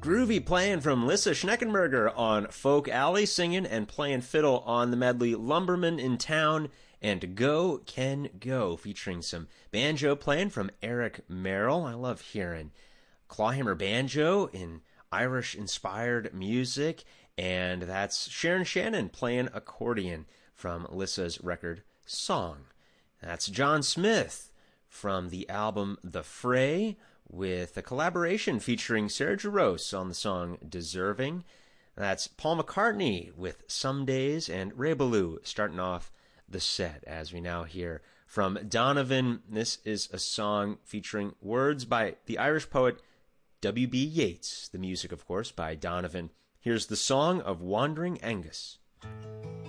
Groovy playing from Lissa Schneckenberger on Folk Alley, singing and playing fiddle on the medley Lumberman in Town and Go Ken Go, featuring some banjo playing from Eric Merrill. I love hearing clawhammer banjo in Irish-inspired music, and that's Sharon Shannon playing accordion from Lissa's record Song. That's John Smith from the album The Fray, with a collaboration featuring Sarah Jarosz on the song Deserving. That's Paul McCartney with Some Days, and Ray Ballou starting off the set as we now hear from Donovan. This is a song featuring words by the Irish poet W.B. Yeats, the music, of course, by Donovan. Here's the Song of Wandering Angus.